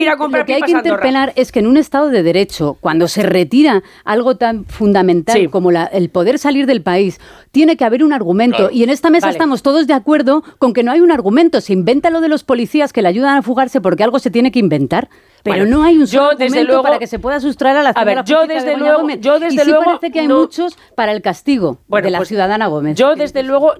ir a comprar lo que hay pipas que a Andorra. interpelar es que en un Estado de Derecho, cuando se retira algo tan fundamental como el poder salir del país, tiene que haber un argumento. Claro. Y en esta mesa estamos todos de acuerdo con que no hay un argumento. Se inventa lo de los policías que le ayudan a fugarse porque algo se tiene que inventar. Pero no hay un solo argumento para que se pueda sustraer a la ciudadana. Yo desde luego parece que hay muchos para el castigo de la ciudadana Gómez. Yo desde luego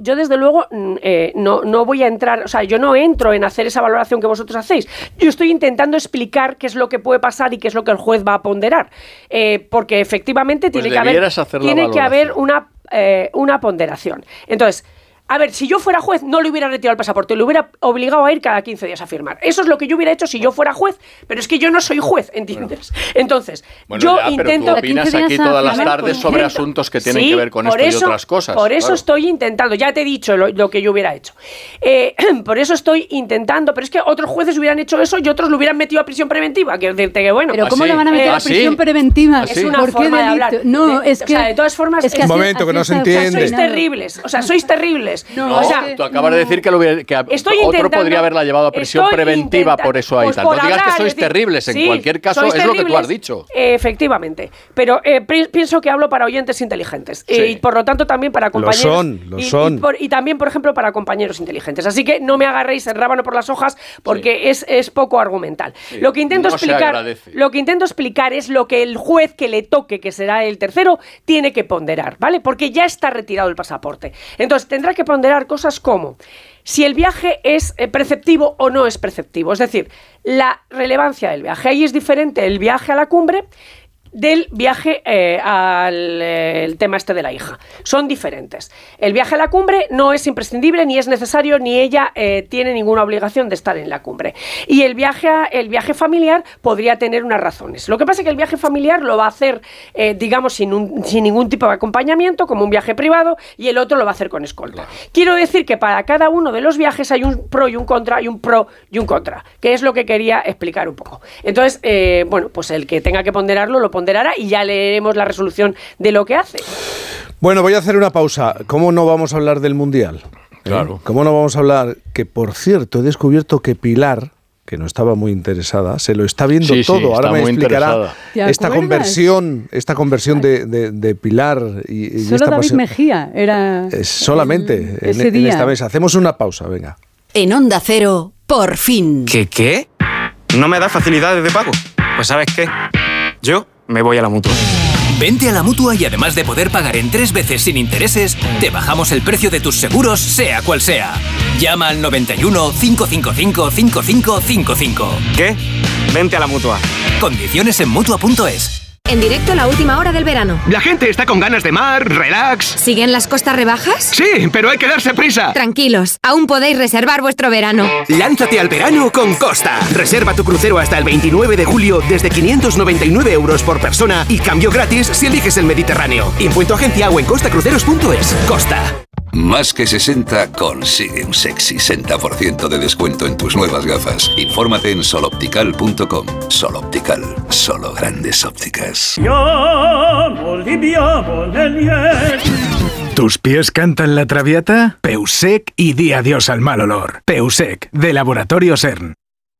no voy a entrar, o sea, yo no entro en hacer esa valoración que vosotros hacéis. Yo estoy intentando explicar qué es lo que puede pasar y qué es lo que el juez va a ponderar, porque efectivamente tiene que haber una ponderación. Entonces, a ver, si yo fuera juez, no le hubiera retirado el pasaporte, le hubiera obligado a ir cada 15 días a firmar. Eso es lo que yo hubiera hecho si yo fuera juez, pero es que yo no soy juez, ¿entiendes? Entonces, yo intento... Pero tú opinas aquí todas las tardes sobre asuntos que tienen que ver con esto y otras cosas. Por eso estoy intentando, ya te he dicho lo que yo hubiera hecho. Por eso estoy intentando, pero es que otros jueces hubieran hecho eso y otros lo hubieran metido a prisión preventiva. Quiero decirte que bueno... Pero ¿cómo le van a meter a prisión preventiva? Es una forma de hablar. No, es que... O sea, de todas formas... Un momento, que no se entiende. Sois terribles. No, o sea, tú acabas de decir que otro podría haberla llevado a prisión preventiva por eso ahí tal. No digas que sois terribles, en cualquier caso es lo que tú has dicho. Efectivamente, pero pienso que hablo para oyentes inteligentes y por lo tanto también para compañeros. Lo son. Y también, por ejemplo, para compañeros inteligentes. Así que no me agarréis el rábano por las hojas porque es poco argumental. Sí. Lo que intento explicar es lo que el juez que le toque, que será el tercero, tiene que ponderar, ¿vale? Porque ya está retirado el pasaporte. Entonces tendrá que ponderar cosas como si el viaje es preceptivo o no es preceptivo, es decir, la relevancia del viaje. Ahí es diferente el viaje a la cumbre del viaje al tema de la hija. Son diferentes. El viaje a la cumbre no es imprescindible, ni es necesario, ni ella tiene ninguna obligación de estar en la cumbre. Y el viaje familiar podría tener unas razones. Lo que pasa es que el viaje familiar lo va a hacer, digamos, sin ningún tipo de acompañamiento, como un viaje privado, y el otro lo va a hacer con escolta. Quiero decir que para cada uno de los viajes hay un pro y un contra, y un pro y un contra, que es lo que quería explicar un poco. Entonces, bueno, pues el que tenga que ponderarlo, lo ponderará y ya leeremos la resolución de lo que hace. Bueno, voy a hacer una pausa. ¿Cómo no vamos a hablar del Mundial? Claro. ¿Cómo no vamos a hablar? Que, por cierto, he descubierto que Pilar, que no estaba muy interesada, se lo está viendo todo. Sí, ahora me explicará esta conversión de Pilar y solo David Mejía era solamente en esta mesa. Hacemos una pausa, venga. En Onda Cero, por fin. ¿Qué? ¿No me da facilidades de pago? Pues ¿sabes qué? Yo me voy a la Mutua. Vente a la Mutua y además de poder pagar en 3 veces sin intereses, te bajamos el precio de tus seguros, sea cual sea. Llama al 91 555 5555. ¿Qué? Vente a la Mutua. Condiciones en Mutua.es. En directo la última hora del verano. La gente está con ganas de mar, relax. ¿Siguen las costas rebajas? Sí, pero hay que darse prisa. Tranquilos, aún podéis reservar vuestro verano. Lánzate al verano con Costa. Reserva tu crucero hasta el 29 de julio desde 599 € por persona y cambio gratis si eliges el Mediterráneo. Impuesto agencia o en costacruceros.es. Costa. Más que 60 consigue un sexy 60% de descuento en tus nuevas gafas. Infórmate en soloptical.com. Soloptical, solo grandes ópticas. ¿Tus pies cantan la traviata? Peusec y di adiós al mal olor. Peusec, de Laboratorio CERN.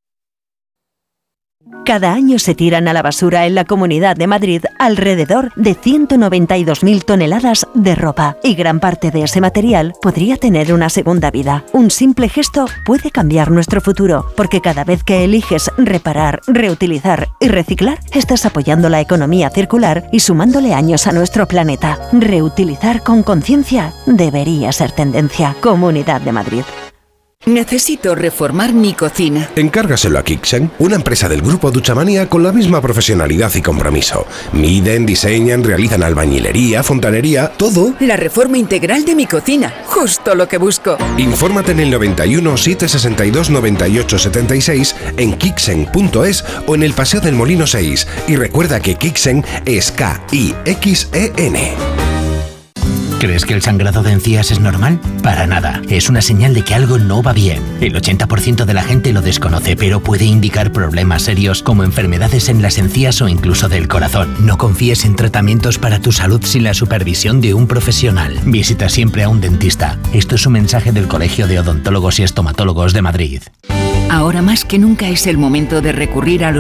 Cada año se tiran a la basura en la Comunidad de Madrid alrededor de 192.000 toneladas de ropa, y gran parte de ese material podría tener una segunda vida. Un simple gesto puede cambiar nuestro futuro, porque cada vez que eliges reparar, reutilizar y reciclar, estás apoyando la economía circular y sumándole años a nuestro planeta. Reutilizar con conciencia debería ser tendencia. Comunidad de Madrid. Necesito reformar mi cocina. Encárgaselo a Kixen, una empresa del grupo Duchamania con la misma profesionalidad y compromiso. Miden, diseñan, realizan albañilería, fontanería, todo. La reforma integral de mi cocina, justo lo que busco. Infórmate en el 91 762 98 76 en Kixen.es o en el Paseo del Molino 6. Y recuerda que Kixen es K-I-X-E-N. ¿Crees que el sangrado de encías es normal? Para nada. Es una señal de que algo no va bien. El 80% de la gente lo desconoce, pero puede indicar problemas serios como enfermedades en las encías o incluso del corazón. No confíes en tratamientos para tu salud sin la supervisión de un profesional. Visita siempre a un dentista. Esto es un mensaje del Colegio de Odontólogos y Estomatólogos de Madrid. Ahora más que nunca es el momento de recurrir a los